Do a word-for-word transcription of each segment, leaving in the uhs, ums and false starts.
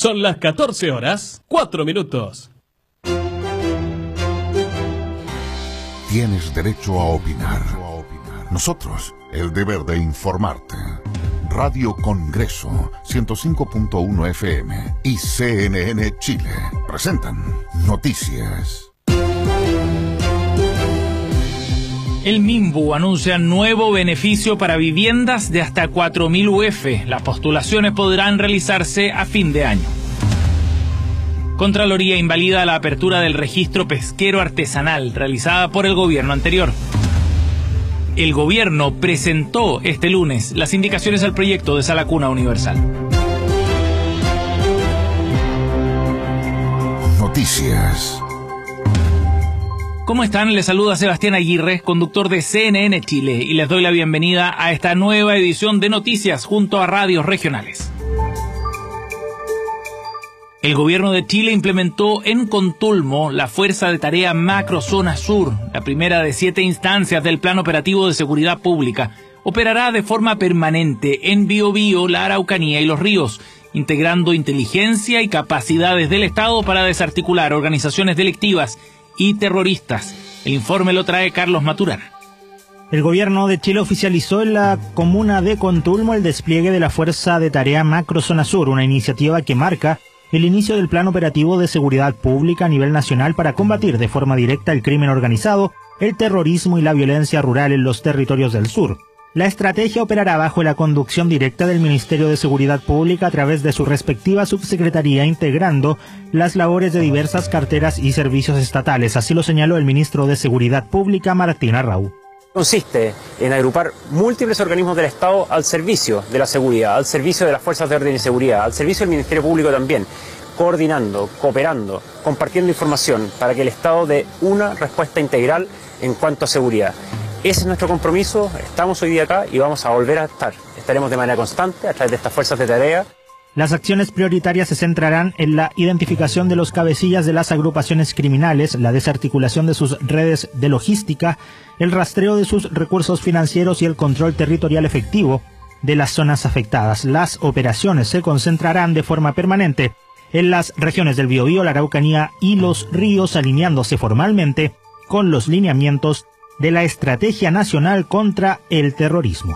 Son las catorce horas, cuatro minutos. Tienes derecho a opinar. Nosotros, el deber de informarte. Radio Congreso, ciento cinco punto uno F M y C N N Chile presentan Noticias. El Minbu anuncia nuevo beneficio para viviendas de hasta cuatro mil U F. Las postulaciones podrán realizarse a fin de año. Contraloría invalida la apertura del registro pesquero artesanal realizada por el gobierno anterior. El gobierno presentó este lunes las indicaciones al proyecto de Sala Cuna Universal. Noticias. ¿Cómo están? Les saluda Sebastián Aguirre, conductor de C N N Chile, y les doy la bienvenida a esta nueva edición de Noticias junto a radios regionales. El gobierno de Chile implementó en Contulmo la Fuerza de Tarea Macrozona Sur, la primera de siete instancias del Plan Operativo de Seguridad Pública. Operará de forma permanente en Biobío, la Araucanía y Los Ríos, integrando inteligencia y capacidades del Estado para desarticular organizaciones delictivas y terroristas. El informe lo trae Carlos Maturana. El gobierno de Chile oficializó en la comuna de Contulmo el despliegue de la Fuerza de Tarea Macrozona Sur, una iniciativa que marca el inicio del Plan Operativo de Seguridad Pública a nivel nacional para combatir de forma directa el crimen organizado, el terrorismo y la violencia rural en los territorios del sur. La estrategia operará bajo la conducción directa del Ministerio de Seguridad Pública a través de su respectiva subsecretaría, integrando las labores de diversas carteras y servicios estatales. Así lo señaló el ministro de Seguridad Pública, Martín Arrau. Consiste en agrupar múltiples organismos del Estado al servicio de la seguridad, al servicio de las fuerzas de orden y seguridad, al servicio del Ministerio Público también, coordinando, cooperando, compartiendo información para que el Estado dé una respuesta integral en cuanto a seguridad. Ese es nuestro compromiso, estamos hoy día acá y vamos a volver a estar. Estaremos de manera constante a través de estas fuerzas de tarea. Las acciones prioritarias se centrarán en la identificación de los cabecillas de las agrupaciones criminales, la desarticulación de sus redes de logística, el rastreo de sus recursos financieros y el control territorial efectivo de las zonas afectadas. Las operaciones se concentrarán de forma permanente en las regiones del Biobío, la Araucanía y Los Ríos, alineándose formalmente con los lineamientos de la Estrategia Nacional contra el Terrorismo.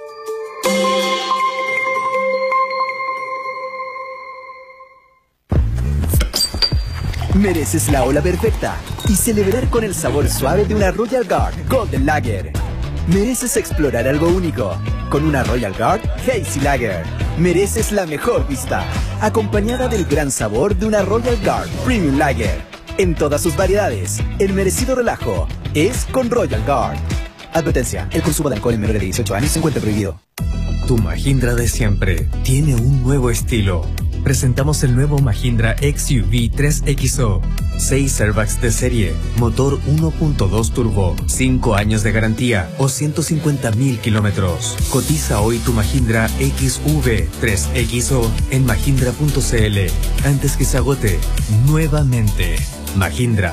Mereces la ola perfecta y celebrar con el sabor suave de una Royal Guard Golden Lager. Mereces explorar algo único con una Royal Guard Hazy Lager. Mereces la mejor vista, acompañada del gran sabor de una Royal Guard Premium Lager. En todas sus variedades, el merecido relajo es con Royal Guard. Advertencia, el consumo de alcohol en menores de dieciocho años se encuentra prohibido. Tu Mahindra de siempre tiene un nuevo estilo. Presentamos el nuevo Mahindra X U V tres X O. seis airbags de serie, motor uno punto dos turbo, cinco años de garantía o ciento cincuenta mil kilómetros. Cotiza hoy tu Mahindra X U V tres X O en mahindra punto c l antes que se agote nuevamente. Mahindra.